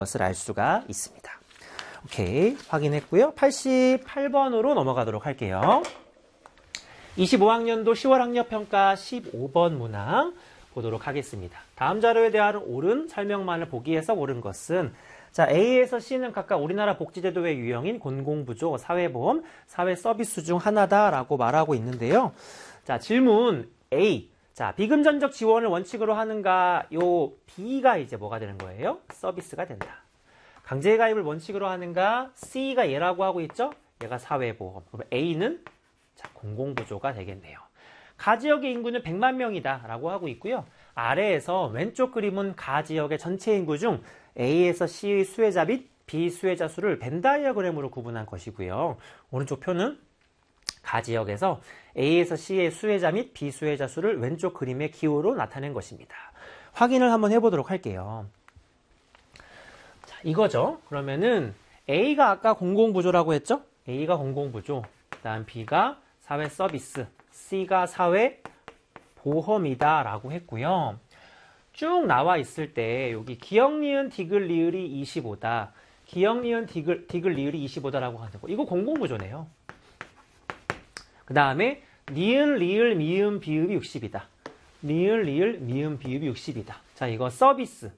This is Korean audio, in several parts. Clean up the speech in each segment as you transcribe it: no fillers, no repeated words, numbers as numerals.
것을 알 수가 있습니다. 오케이, 확인했고요. 88번으로 넘어가도록 할게요. 25학년도 10월 학력평가 15번 문항 보도록 하겠습니다. 다음 자료에 대한 옳은 설명만을 보기 위해서 옳은 것은 자, A에서 C는 각각 우리나라 복지제도의 유형인 공공부조, 사회보험, 사회서비스 중 하나다라고 말하고 있는데요. 자, 질문 A. 자, 비금전적 지원을 원칙으로 하는가? 요 B가 이제 뭐가 되는 거예요? 서비스가 된다. 강제가입을 원칙으로 하는가? C가 얘라고 하고 있죠? 얘가 사회보험. 그럼 A는 자, 공공부조가 되겠네요. 가지역의 인구는 100만 명이다 라고 하고 있고요. 아래에서 왼쪽 그림은 가지역의 전체 인구 중 A에서 C의 수혜자 및 B 수혜자 수를 벤 다이어그램으로 구분한 것이고요. 오른쪽 표는 가지역에서 A에서 C의 수혜자 및 B 수혜자 수를 왼쪽 그림의 기호로 나타낸 것입니다. 확인을 한번 해보도록 할게요. 자, 이거죠. 그러면은 A가 아까 공공부조라고 했죠? A가 공공부조, 그다음 B가 사회 서비스, C가 사회 보험이다 라고 했고요. 쭉 나와 있을 때 여기 기역, 니은, 디귿, 리을이 25다. 기역, 니은, 디귿, 리을이 25다라고 하는 거. 이거 공공부조네요. 그 다음에 니은, 리을, 미음, 비읍이 60이다. 니을, 리을, 미음, 비읍이 60이다. 자, 이거 서비스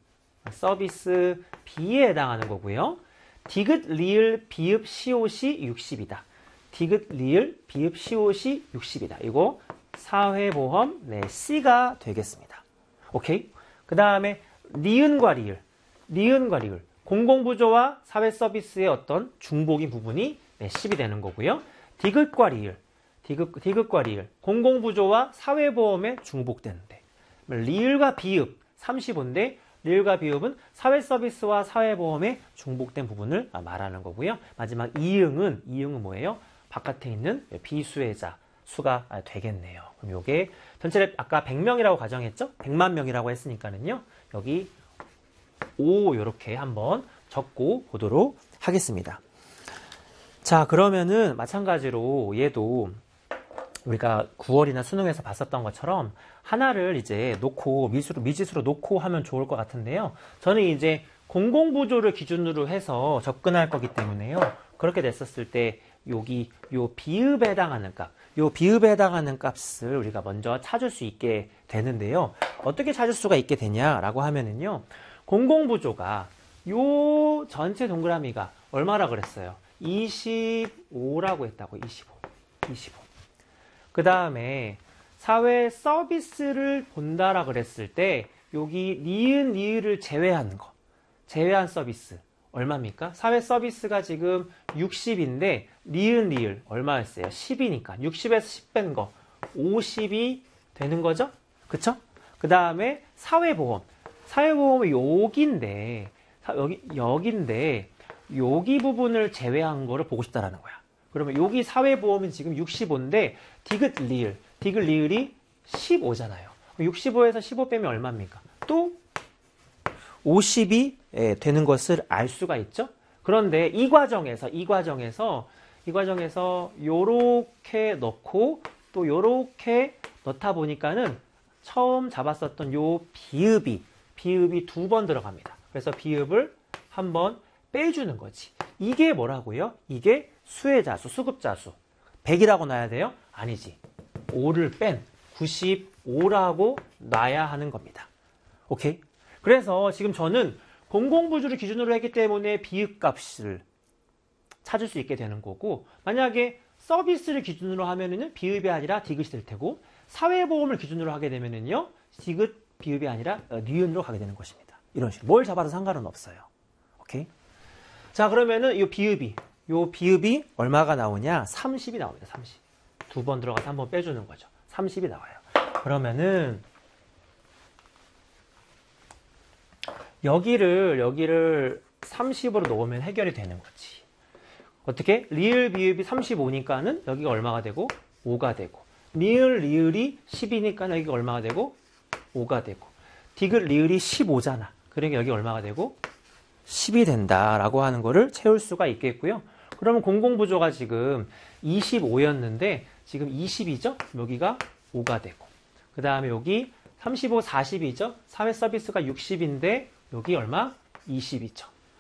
B에 해당하는 거고요. 디귿, 리을, 비읍, 시옷이 60이다. 디귿, 리을, 비읍, 시옷이 60이다. 이거 사회보험 네, C가 되겠습니다. 오케이? 그 다음에 니은과 리을, 공공부조와 사회서비스의 어떤 중복인 부분이 네, 10이 되는 거고요. 디귿과 리을, 공공부조와 사회보험에 중복되는데 리을과 비읍 35인데 리을과 비읍은 사회서비스와 사회보험에 중복된 부분을 말하는 거고요. 마지막 이응은 뭐예요? 바깥에 있는 비수혜자 수가 되겠네요. 그럼 요게 전체를 아까 100명이라고 가정했죠? 100만 명이라고 했으니까는요. 여기 5 요렇게 한번 적고 보도록 하겠습니다. 자, 그러면은 마찬가지로 얘도 우리가 9월이나 수능에서 봤었던 것처럼 하나를 이제 놓고 미지수로 놓고 하면 좋을 것 같은데요. 저는 이제 공공부조를 기준으로 해서 접근할 거기 때문에요. 그렇게 됐었을 때 여기 요 비읍에 해당하는 값을 우리가 먼저 찾을 수 있게 되는데요. 어떻게 찾을 수가 있게 되냐라고 하면은요. 공공부조가 요 전체 동그라미가 얼마라 그랬어요? 25라고 했다고. 25. 그 다음에 사회 서비스를 본다라 그랬을 때 여기 니은, 리을을 제외한 서비스 얼마입니까? 사회 서비스가 지금 60인데 니은, 리을 얼마였어요? 10이니까 60에서 10 뺀 거 50이 되는 거죠? 그쵸? 그 다음에 사회보험은 여기인데 여기 부분을 제외한 거를 보고 싶다라는 거야. 그러면 여기 사회보험은 지금 65인데 디귿, 리을이 15잖아요. 65에서 15 빼면 얼마입니까? 또 50이 되는 것을 알 수가 있죠. 그런데 이 과정에서 요렇게 넣고 또 요렇게 넣다 보니까는 처음 잡았었던 요 비읍이 2번 들어갑니다. 그래서 비읍을 한번 빼주는 거지. 이게 뭐라고요? 이게 수혜자수, 수급자수. 100이라고 놔야 돼요? 아니지. 5를 뺀 95라고 놔야 하는 겁니다. 오케이? 그래서 지금 저는 공공부조를 기준으로 했기 때문에 비읍 값을 찾을 수 있게 되는 거고, 만약에 서비스를 기준으로 하면은 비읍이 아니라 디귿이 될 테고, 사회보험을 기준으로 하게 되면은요, 디귿, 비읍이 아니라 니은으로 가게 되는 것입니다. 이런 식으로. 뭘 잡아도 상관은 없어요. 오케이? 자, 그러면은 요 비읍이 얼마가 나오냐? 30이 나옵니다. 30. 2번 들어가서 한번 빼주는 거죠. 30이 나와요. 그러면은 여기를 30으로 놓으면 해결이 되는 거지. 어떻게? 리을, 비읍이 35니까는 여기가 얼마가 되고? 5가 되고. 니을, 리을이 10이니까 여기가 얼마가 되고? 5가 되고. 디귿, 리을이 15잖아. 그러니까 여기 얼마가 되고? 10이 된다라고 하는 거를 채울 수가 있겠고요. 그러면 공공부조가 지금 25였는데 지금 20이죠? 여기가 5가 되고. 그 다음에 여기 35, 40이죠? 사회 서비스가 60인데 여기 얼마? 22죠.